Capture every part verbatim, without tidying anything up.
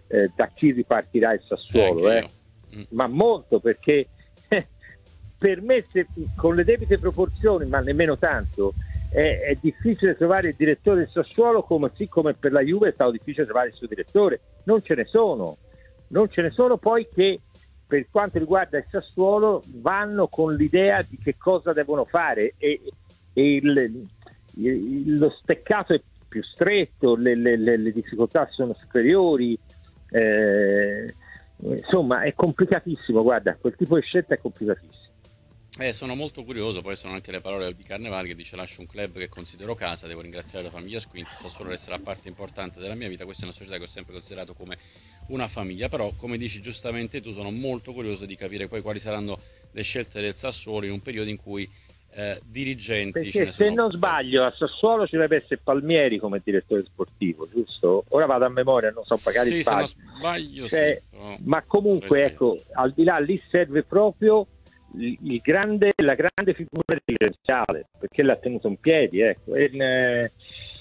eh, da chi ripartirà il Sassuolo, eh. Mm. ma molto, perché eh, per me se, con le debite proporzioni, ma nemmeno tanto, è, è difficile trovare il direttore del Sassuolo, come sì come per la Juve è stato difficile trovare il suo direttore. Non ce ne sono, non ce ne sono poi che per quanto riguarda il Sassuolo vanno con l'idea di che cosa devono fare, e, e il, il, lo steccato è più stretto, le, le, le difficoltà sono superiori, eh, insomma è complicatissimo, guarda, quel tipo di scelta è complicatissimo. Eh, sono molto curioso, poi sono anche le parole di Carnevali che dice: lascio un club che considero casa, devo ringraziare la famiglia Squinzi, Sassuolo resterà parte importante della mia vita, questa è una società che ho sempre considerato come una famiglia. Però, come dici giustamente tu, sono molto curioso di capire poi quali saranno le scelte del Sassuolo in un periodo in cui eh, dirigenti Perché ce ne se sono non sbaglio a Sassuolo ci deve essere Palmieri come direttore sportivo, giusto? Ora vado a memoria, non so, magari sì, sbaglio. se non sbaglio cioè, sì, però ma comunque ecco, al di là lì serve proprio il, il grande, la grande figura dirigenziale, perché l'ha tenuto in piedi, ecco. E, eh,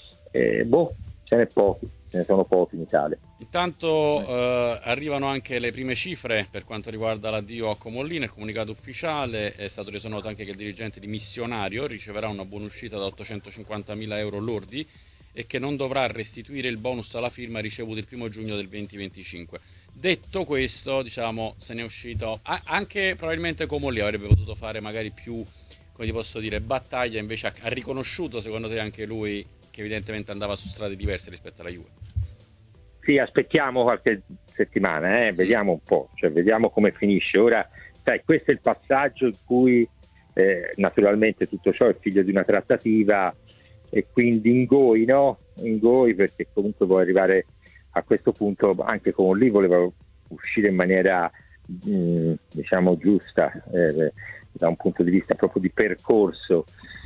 eh, boh, ce n'è pochi, ce ne sono pochi in Italia. Intanto eh, arrivano anche le prime cifre per quanto riguarda l'addio a Comollino. Il comunicato ufficiale è stato reso noto anche che il dirigente di Missionario riceverà una buonuscita da ottocentocinquantamila euro lordi e che non dovrà restituire il bonus alla firma ricevuto il primo giugno del duemilaventicinque. Detto questo, diciamo, se ne è uscito a- anche probabilmente Comollino avrebbe potuto fare magari più, come ti posso dire, battaglia, invece ha, ha riconosciuto secondo te anche lui che evidentemente andava su strade diverse rispetto alla Juve. Sì, aspettiamo qualche settimana, eh? Vediamo un po', cioè vediamo come finisce. Ora, sai, questo è il passaggio in cui eh, naturalmente tutto ciò è figlio di una trattativa e quindi ingoi, no? Ingoi, perché comunque vuoi arrivare a questo punto, anche con lì voleva uscire in maniera mh, diciamo giusta, eh, da un punto di vista proprio di percorso.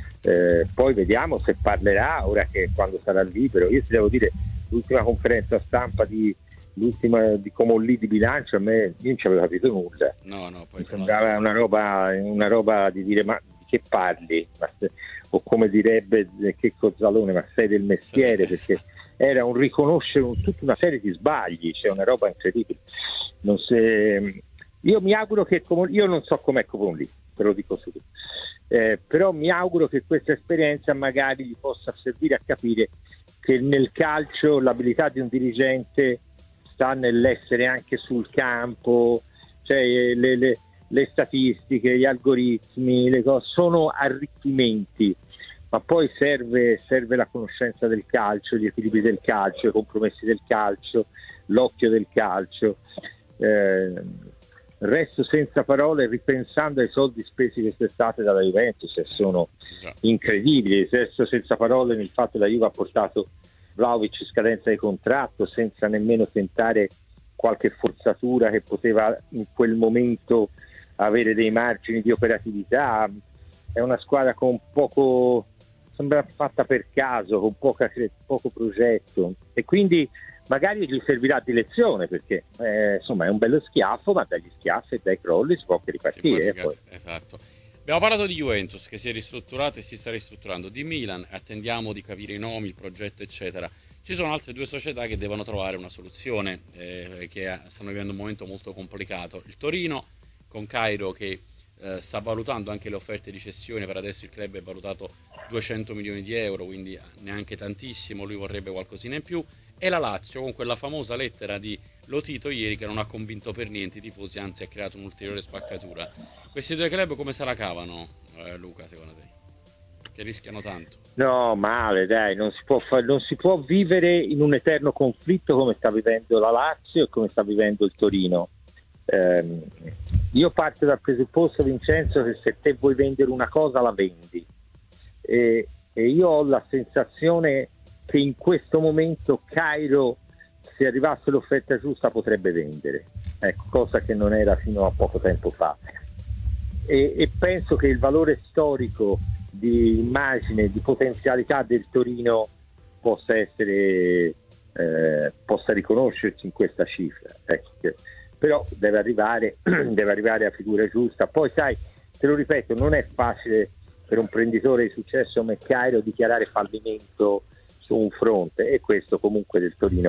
Eh, poi vediamo se parlerà ora, che quando sarà libero. Io ti devo dire, l'ultima conferenza stampa di l'ultima di Comolli di bilancio, a me io non ci avevo capito nulla. No, no, poi mi sembrava una roba, una roba di dire: ma di che parli? Ma se, o come direbbe che Cozzalone, ma sei del mestiere? Perché era un riconoscere un, tutta una serie di sbagli, c'è cioè una roba incredibile. Non se, io mi auguro che Comolli, io non so com'è Comolli, te lo dico subito, eh, però mi auguro che questa esperienza magari gli possa servire a capire che nel calcio l'abilità di un dirigente sta nell'essere anche sul campo, cioè le, le, le statistiche, gli algoritmi, le cose sono arricchimenti, ma poi serve, serve la conoscenza del calcio, gli equilibri del calcio, i compromessi del calcio, l'occhio del calcio. Eh, resto senza parole ripensando ai soldi spesi quest'estate dalla Juventus, e sono incredibili. Resto senza parole nel fatto che la Juve ha portato Vlahovic in scadenza di contratto senza nemmeno tentare qualche forzatura che poteva in quel momento avere dei margini di operatività. È una squadra con poco, sembra fatta per caso, con poca, poco progetto, e quindi magari gli servirà di lezione, perché eh, insomma è un bello schiaffo, ma dagli schiaffi e dai crolli si può anche ripartire. Può, poi. Esatto. Abbiamo parlato di Juventus che si è ristrutturata e si sta ristrutturando, di Milan attendiamo di capire i nomi, il progetto eccetera. Ci sono altre due società che devono trovare una soluzione, eh, che stanno vivendo un momento molto complicato. Il Torino con Cairo che eh, sta valutando anche le offerte di cessione, per adesso il club è valutato duecento milioni di euro, quindi neanche tantissimo, lui vorrebbe qualcosina in più, e la Lazio con quella famosa lettera di Lotito ieri che non ha convinto per niente i tifosi, anzi ha creato un'ulteriore spaccatura. Questi due club come se la cavano, eh, Luca, secondo te? Che rischiano tanto. No, male, dai, non si può fa- non si può vivere in un eterno conflitto come sta vivendo la Lazio e come sta vivendo il Torino. Eh, io parto dal presupposto, Vincenzo, che se te vuoi vendere una cosa la vendi, e, e io ho la sensazione che in questo momento Cairo, se arrivasse l'offerta giusta, potrebbe vendere, ecco, cosa che non era fino a poco tempo fa, e, e penso che il valore storico di immagine, di potenzialità del Torino possa essere eh, possa riconoscersi in questa cifra, ecco, che, però deve arrivare deve arrivare a figura giusta. Poi sai, te lo ripeto, non è facile per un imprenditore di successo come Cairo dichiarare fallimento su un fronte, e questo comunque del Torino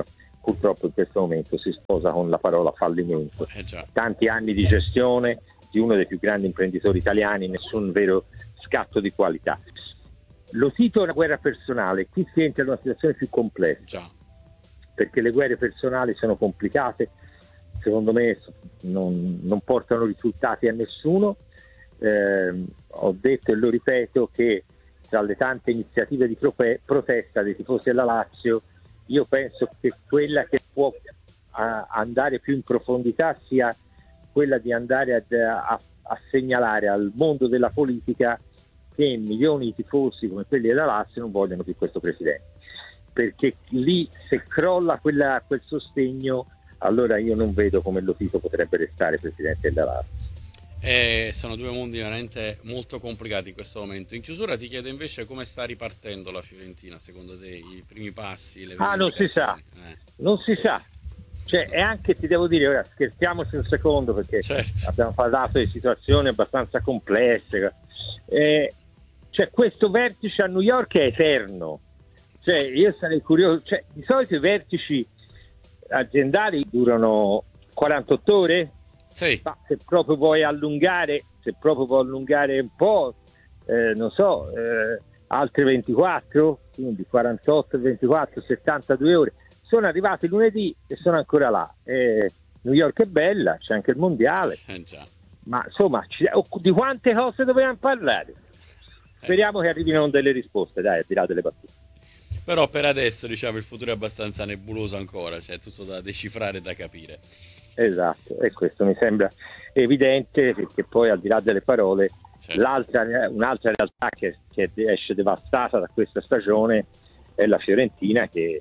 purtroppo in questo momento si sposa con la parola fallimento. Eh già. Tanti anni di gestione di uno dei più grandi imprenditori italiani, nessun vero scatto di qualità. Lo cito una guerra personale, qui si entra in una situazione più complessa, Già. perché le guerre personali sono complicate, secondo me non, non portano risultati a nessuno. Eh, ho detto e lo ripeto che tra le tante iniziative di prope- protesta dei tifosi della Lazio, io penso che quella che può a, andare più in profondità sia quella di andare a, a, a segnalare al mondo della politica che milioni di tifosi come quelli della Lazio non vogliono più questo presidente, perché lì se crolla quella, quel sostegno, allora io non vedo come Lotito potrebbe restare presidente della Lazio. Eh, sono due mondi veramente molto complicati in questo momento. In chiusura ti chiedo invece come sta ripartendo la Fiorentina, secondo te, i primi passi, le Ah, non si sa, eh. non si sa. Cioè, e anche ti devo dire, ora scherziamoci un secondo, perché certo. abbiamo parlato di situazioni abbastanza complesse. Eh, cioè, questo vertice a New York è eterno. Cioè, io sarei curioso, cioè, di solito i vertici aziendali durano quarantotto ore. Sì. Ma se proprio vuoi allungare, se proprio vuoi allungare un po', eh, non so, eh, altre ventiquattro, quindi quarantotto, ventiquattro, settantadue ore. Sono arrivati lunedì e sono ancora là. Eh, New York è bella, c'è anche il mondiale, eh già. ma insomma, ci, di quante cose dobbiamo parlare? Speriamo eh. che arrivino delle risposte, dai, al di là delle battute. Però per adesso, diciamo, il futuro è abbastanza nebuloso ancora, c'è tutto da decifrare e da capire. Esatto, e questo mi sembra evidente, perché poi al di là delle parole, certo. l'altra, un'altra realtà che, che esce devastata da questa stagione è la Fiorentina, che,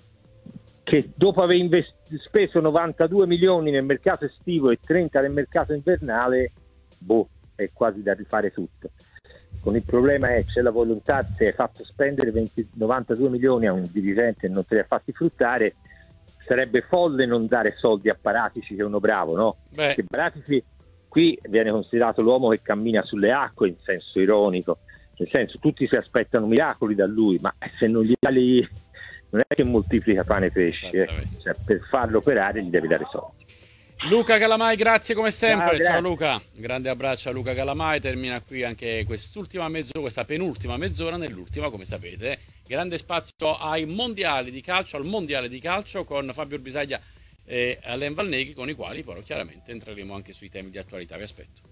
che dopo aver invest- speso novantadue milioni nel mercato estivo e trenta nel mercato invernale, boh, è quasi da rifare tutto. Con il problema è c'è la volontà, se hai fatto spendere venti, novantadue milioni a un dirigente e non te li ha fatti fruttare, sarebbe folle non dare soldi a Paratici, che è uno bravo, no? Beh. Perché Paratici qui viene considerato l'uomo che cammina sulle acque in senso ironico, nel senso tutti si aspettano miracoli da lui, ma se non gli dai, non è che moltiplica pane e pesci, eh. Cioè, per farlo operare gli devi dare soldi. Luca Calamai, grazie come sempre. Ciao, ciao Luca, grande abbraccio a Luca Calamai. Termina qui anche quest'ultima mezz'ora, questa penultima mezz'ora. Nell'ultima, come sapete, grande spazio ai mondiali di calcio, al mondiale di calcio con Fabio Bisaglia e Alain Valneghi, con i quali però chiaramente entreremo anche sui temi di attualità. Vi aspetto.